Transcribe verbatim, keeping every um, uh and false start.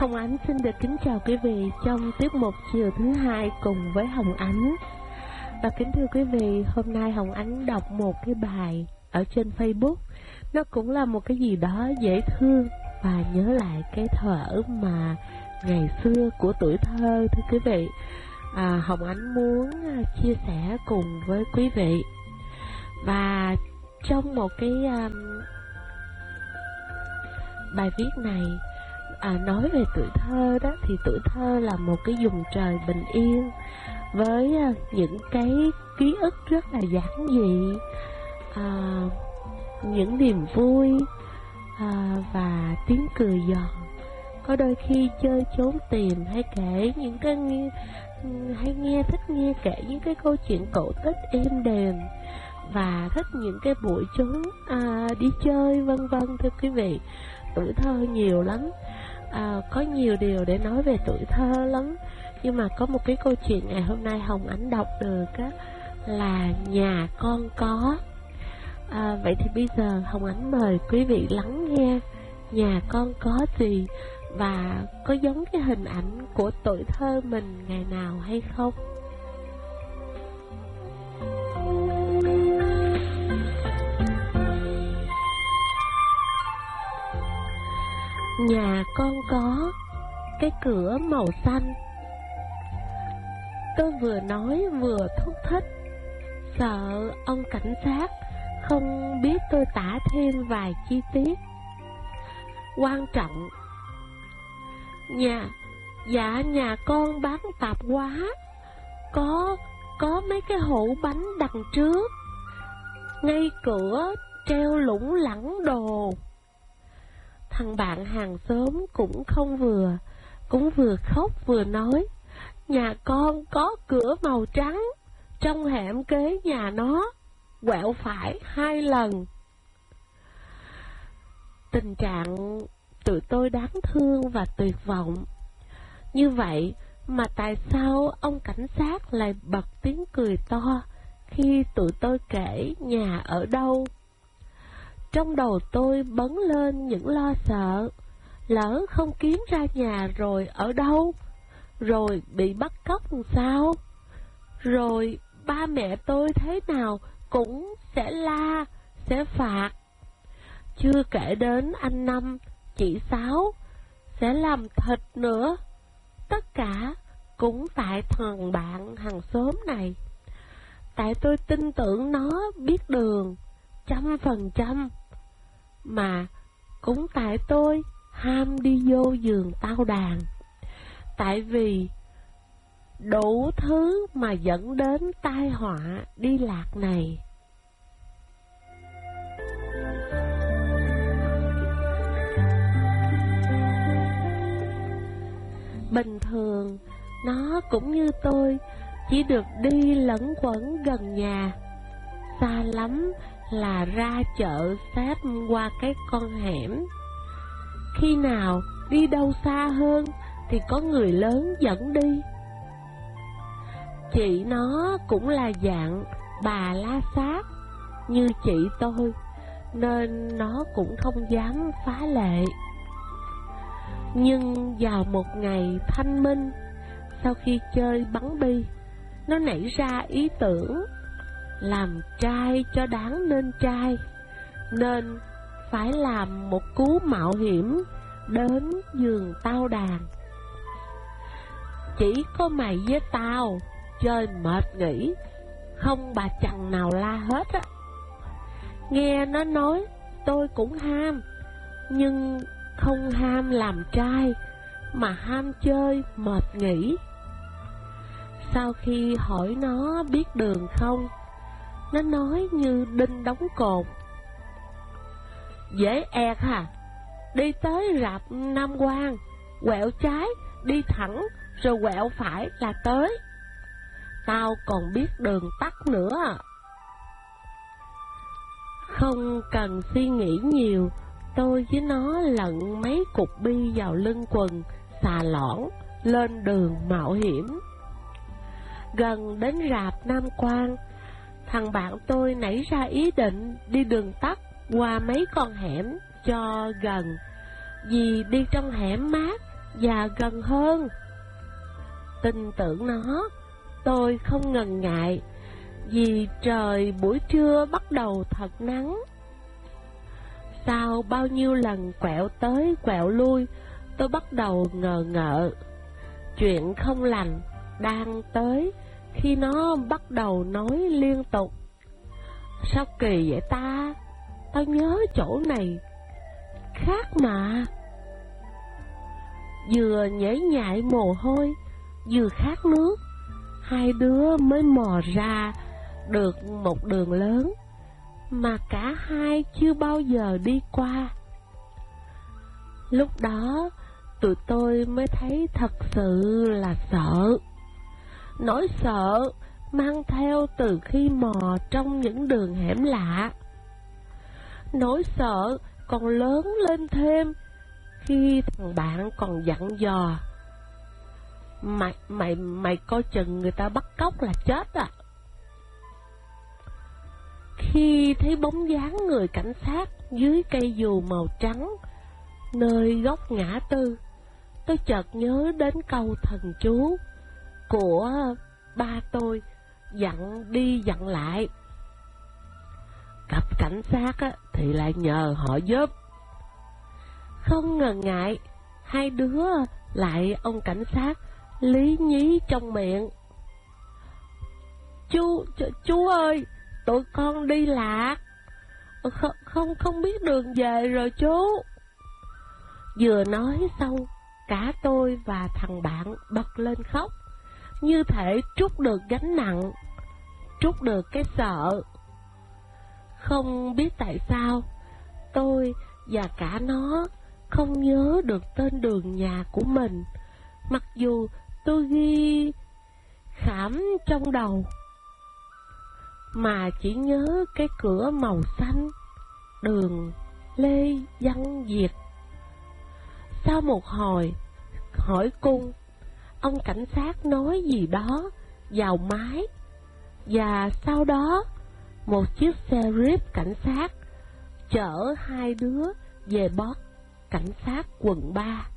Hồng Ánh xin được kính chào quý vị trong tiết mục chiều thứ hai cùng với Hồng Ánh. Và kính thưa quý vị, hôm nay Hồng Ánh đọc một cái bài ở trên Facebook. Nó cũng là một cái gì đó dễ thương và nhớ lại cái thuở mà ngày xưa của tuổi thơ, thưa quý vị. à, Hồng Ánh muốn chia sẻ cùng với quý vị. Và trong một cái um, bài viết này À, nói về tuổi thơ đó, thì tuổi thơ là một cái vùng trời bình yên với à, những cái ký ức rất là giản dị, à, những niềm vui à, và tiếng cười giòn. Có đôi khi chơi trốn tìm hay kể những cái nghe, hay nghe thích nghe kể những cái câu chuyện cổ tích êm đềm và thích những cái buổi trốn à, đi chơi vân vân. Thưa quý vị, tuổi thơ nhiều lắm. À, có nhiều điều để nói về tuổi thơ lắm. Nhưng mà có một cái câu chuyện ngày hôm nay Hồng Ánh đọc được á, là Nhà Con Có. à, Vậy thì bây giờ Hồng Ánh mời quý vị lắng nghe Nhà Con Có Gì, và có giống cái hình ảnh của tuổi thơ mình ngày nào hay không. Nhà con có cái cửa màu xanh. Tôi vừa nói vừa thúc thích, sợ ông cảnh sát không biết tôi tả thêm vài chi tiết quan trọng. Nhà, dạ nhà con bán tạp hóa, có có mấy cái hũ bánh đằng trước, ngay cửa treo lủng lẳng đồ. Thằng bạn hàng xóm cũng không vừa, cũng vừa khóc vừa nói, nhà con có cửa màu trắng, trong hẻm kế nhà nó, quẹo phải hai lần. Tình trạng tụi tôi đáng thương và tuyệt vọng. Như vậy mà tại sao ông cảnh sát lại bật tiếng cười to khi tụi tôi kể nhà ở đâu? Trong đầu tôi bấn lên những lo sợ, lỡ không kiếm ra nhà rồi ở đâu, rồi bị bắt cóc làm sao, rồi ba mẹ tôi thế nào cũng sẽ la, sẽ phạt. Chưa kể đến anh Năm, chị Sáu sẽ làm thịt nữa. Tất cả cũng tại thằng bạn hàng xóm này. Tại tôi tin tưởng nó biết đường trăm phần trăm, mà cũng tại tôi ham đi vô giường tao đàn. Tại vì đủ thứ mà dẫn đến tai họa đi lạc này. Bình thường nó cũng như tôi, chỉ được đi lẫn quẩn gần nhà, xa lắm là ra chợ xếp qua cái con hẻm. Khi nào đi đâu xa hơn thì có người lớn dẫn đi. Chị nó cũng là dạng bà la sát như chị tôi, nên nó cũng không dám phá lệ. Nhưng vào một ngày thanh minh, sau khi chơi bắn bi, nó nảy ra ý tưởng làm trai cho đáng nên trai, nên phải làm một cú mạo hiểm đến giường tao đàn. Chỉ có mày với tao chơi mệt nghỉ, không bà chằn nào la hết á. Nghe nó nói tôi cũng ham, nhưng không ham làm trai, mà ham chơi mệt nghỉ. Sau khi hỏi nó biết đường không, nó nói như đinh đóng cột, dễ ẹt hả, đi tới rạp Nam Quang, quẹo trái, đi thẳng, rồi quẹo phải là tới. Tao còn biết đường tắt nữa. Không cần suy nghĩ nhiều, tôi với nó lận mấy cục bi vào lưng quần, xà lõn, lên đường mạo hiểm. Gần đến rạp Nam Quang, thằng bạn tôi nảy ra ý định đi đường tắt qua mấy con hẻm cho gần, vì đi trong hẻm mát và gần hơn. Tin tưởng nó, tôi không ngần ngại, vì trời buổi trưa bắt đầu thật nắng. Sau bao nhiêu lần quẹo tới quẹo lui, tôi bắt đầu ngờ ngợ. Chuyện không lành đang tới khi nó bắt đầu nói liên tục. Sao kỳ vậy ta? Tao nhớ chỗ này khác mà. Vừa nhễ nhại mồ hôi, vừa khát nước, hai đứa mới mò ra được một đường lớn mà cả hai chưa bao giờ đi qua. Lúc đó tụi tôi mới thấy thật sự là sợ. Nỗi sợ mang theo từ khi mò trong những đường hẻm lạ. Nỗi sợ còn lớn lên thêm khi thằng bạn còn dặn dò: Mày, mày, mày coi chừng người ta bắt cóc là chết à. Khi thấy bóng dáng người cảnh sát dưới cây dù màu trắng nơi góc ngã tư, tôi chợt nhớ đến câu thần chú của ba tôi dặn đi dặn lại: gặp cảnh sát á, thì lại nhờ họ giúp. Không ngần ngại, hai đứa lại ông cảnh sát lý nhí trong miệng: Chú, ch chú ơi, tụi con đi lạc, không, không, không biết đường về rồi chú. Vừa nói xong, cả tôi và thằng bạn bật lên khóc, như thể trút được gánh nặng, trút được cái sợ. Không biết tại sao, tôi và cả nó không nhớ được tên đường nhà của mình, mặc dù tôi ghi khảm trong đầu, mà chỉ nhớ cái cửa màu xanh, đường Lê Văn Việt. Sau một hồi hỏi cung, ông cảnh sát nói gì đó vào máy, và sau đó một chiếc xe Jeep cảnh sát chở hai đứa về box cảnh sát quận ba.